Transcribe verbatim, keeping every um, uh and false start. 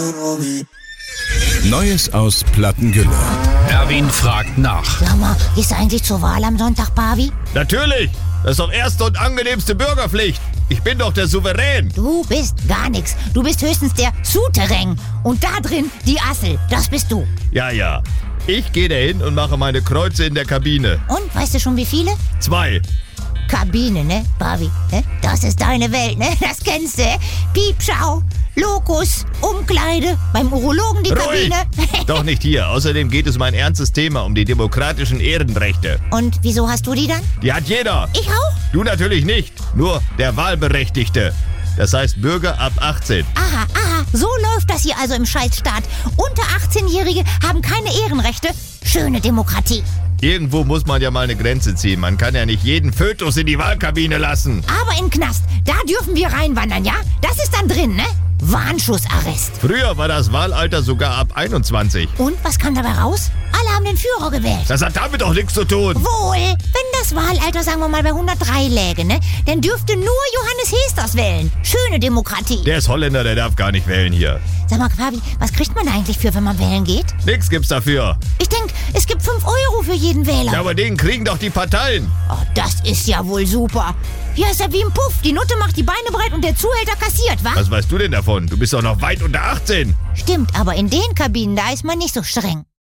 Neues aus Plattengülle. Erwin fragt nach. Sag mal, gehst du eigentlich zur Wahl am Sonntag, Pavi? Natürlich! Das ist doch erste und angenehmste Bürgerpflicht. Ich bin doch der Souverän. Du bist gar nix. Du bist höchstens der Souterrain. Und da drin die Assel. Das bist du. Ja, ja. Ich gehe dahin und mache meine Kreuze in der Kabine. Und, weißt du schon wie viele? Zwei. Kabine, ne, Pavi? Ne? Das ist deine Welt, ne? Das kennst du, ne? Piepschau, Lokus, Umkleide, beim Urologen die Ruhig! Kabine. Doch nicht hier. Außerdem geht es um ein ernstes Thema, um die demokratischen Ehrenrechte. Und wieso hast du die dann? Die hat jeder. Ich auch? Du natürlich nicht. Nur der Wahlberechtigte. Das heißt Bürger ab achtzehn. Aha, aha, so läuft das hier also im Scheißstaat. Unter achtzehnjährige haben keine Ehrenrechte. Schöne Demokratie. Irgendwo muss man ja mal eine Grenze ziehen. Man kann ja nicht jeden Fötus in die Wahlkabine lassen. Aber in den Knast, da dürfen wir reinwandern, ja? Das ist dann drin, ne? Warnschussarrest. Früher war das Wahlalter sogar ab einundzwanzig. Und, was kam dabei raus? Alle haben den Führer gewählt. Das hat damit doch nichts zu tun. Wohl, wenn das Wahlalter, sagen wir mal, bei hundertdrei läge, ne? Dann dürfte nur Johannes Hesters wählen. Schöne Demokratie. Der ist Holländer, der darf gar nicht wählen hier. Sag mal, Fabi, was kriegt man eigentlich für, wenn man wählen geht? Nix gibt's dafür. Ich denk, es gibt fünf Euro für jeden Wähler. Ja, aber den kriegen doch die Parteien. Oh, das ist ja wohl super. Hier ist ja wie im Puff. Die Nutte macht die Beine breit und der Zuhälter kassiert, wa? Was weißt du denn davon? Du bist doch noch weit unter achtzehn. Stimmt, aber in den Kabinen, da ist man nicht so streng.